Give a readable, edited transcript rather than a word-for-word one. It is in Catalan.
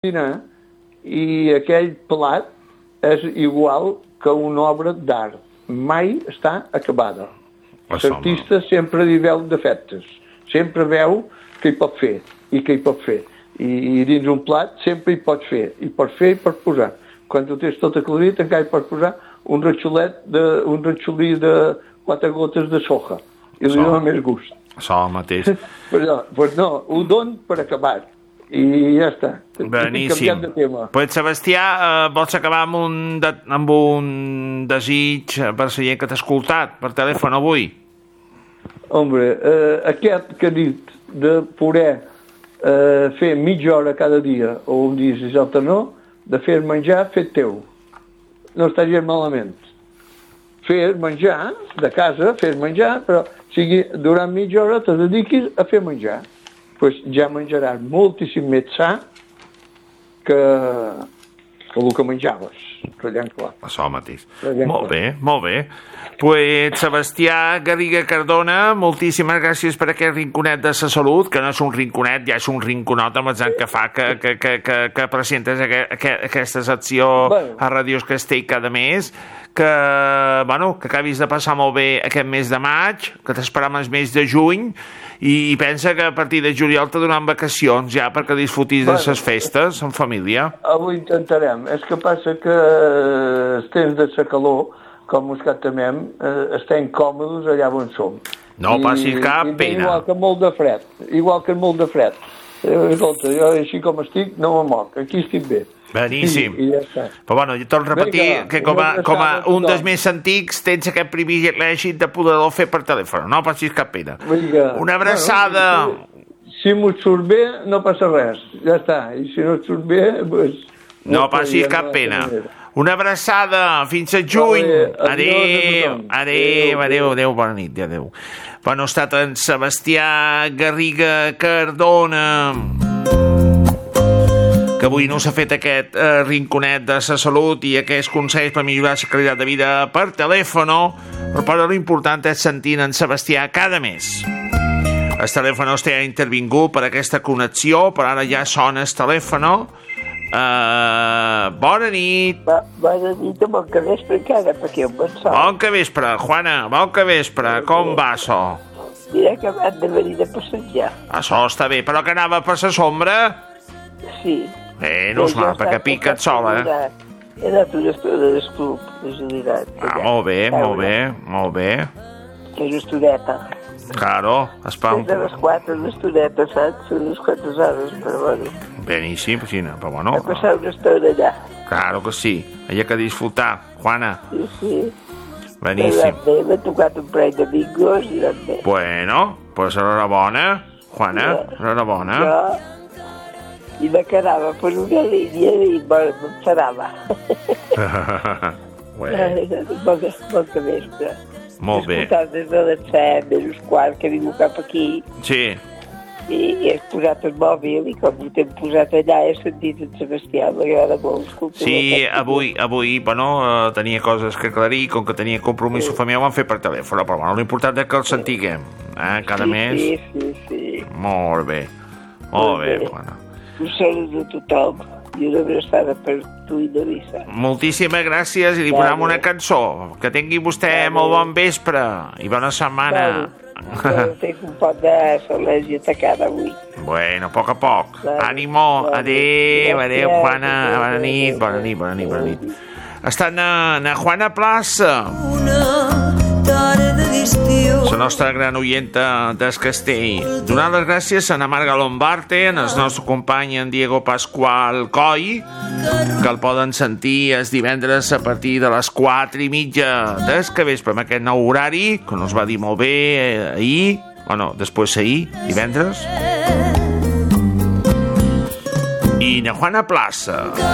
dinar i aquell plat és igual que una obra d'art. Mai està acabada. L'artista sempre hi veu defectes. Sempre veu què hi pot fer i què hi pot fer. I dins un plat sempre hi pots fer. Hi pots fer i pots posar. Quan tu tens tot aclarit encara hi pots posar un ratxolí de 4 gotes de soja. I li dona més gust. Això mateix. Però no, ho don per acabar. I ja està. Beníssim. Pues, Sebastià, vols acabar amb un desig per la gent que t'ha escoltat per telèfon avui? Hombre, aquest que ha dit de poder fer mitja hora cada dia o un dia si altre no, de fer menjar fet teu. No està gens malament. Fer menjar de casa, fer menjar, però sigui durant mitja hora te dediquis a fer menjar. Pues ja menjaràs moltíssim més sa que el que menjaves. Això mateix. Molt bé. Pues, Sebastià Garriga Cardona, moltíssimes gràcies per aquest rinconet de la salut, que no és un rinconet, ja és un rinconot amb el que fa que presentes aquesta secció a Ràdio Castell cada mes, que acabis de passar molt bé aquest mes de maig, que t'esperam el mes de juny, i pensa que a partir de juliol te donen vacacions ja perquè disfrutis de les festes en família. Avui intentarem. És que passa que els temps de la calor, com us catamem, estem còmodes allà on som. No passis cap pena. Igual que molt de fred. Escolta, jo així com estic no me moc, aquí estic bé. Beníssim. I ja està. Però bueno, jo torno a repetir que com a un dels més antics tens aquest privilegi de poder-ho fer per telèfon. No passis cap pena. Una abraçada. Si m'ho surt bé, no passa res. Ja està. I si no et surt bé, doncs... No passis cap pena. Una abraçada. Fins a juny. Adéu. Bona nit. Adéu. Bueno, ha estat en Sebastià Garriga Cardona, que avui no s'ha fet aquest rinconet de la salut i aquests consells per millorar la qualitat de vida per telèfon, però l'important és sentir en Sebastià cada mes. El telèfon està intervingut per aquesta connexió, però ara ja sona el telèfon. Bona nit. Bona nit, bon que vespre encara, perquè un bon sol. Bon que vespre, Juana, bon que vespre. Com va això? Mira que van de venir de passejar. Això està bé, però que anava per la sombra? Sí. No és mal, perquè pica et sola. He anat una estona del club de jubilat. Molt bé. Que és una estoneta. Claro, es fa des de les 4, una estoneta, saps? Són unes quantes hores, però bueno. Beníssim, però bueno. He passat una estona allà. Claro que sí, hi ha que disfrutar, Juana. Sí. Beníssim. M'he tocat un parell de bingos i anat bé. Bueno, pues enhorabona, Juana, enhorabona. I me quedava per una línia i m'enfadava. Bon que vespre. Molt bé. He escoltat des de les 7, menys quart, que he vingut cap aquí. Sí. I he posat el mòbil i com ho t'hem posat allà he sentit en Sebastià, m'agrada molt. Sí, avui, tenia coses que aclarir, com que tenia compromís familiar, ho van fer per telèfon, però bueno, l'important és que el sentiguem, cada mes. Sí. Molt bé, Juana. Un salut a tothom i una abraçada per tu i Lluïsa. Moltíssimes gràcies i li posem una cançó. Que tingui vostè molt bon vespre i bona setmana. Tinc un poc de sol·legi atacada avui. Bueno, a poc. Ànimo, adéu, Juana. Bona nit. Està na Juana Plaça, la nostra gran oienta del Castell. Donar les gràcies a na Marga Lombarte, al nostre company en Diego Pascual Coll, que el poden sentir els divendres a partir de les 4:30 del vespre amb aquest nou horari, que nos va dir molt bé ahir, després ahir, divendres. I na Juana Plaça.